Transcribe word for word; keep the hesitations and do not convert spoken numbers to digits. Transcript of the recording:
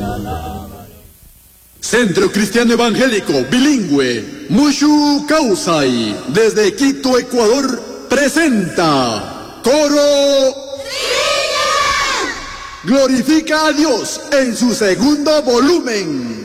Centro Cristiano Evangélico Bilingüe Mushu Kausai, desde Quito, Ecuador, presenta Coro Glorifica a Dios en su segundo volumen.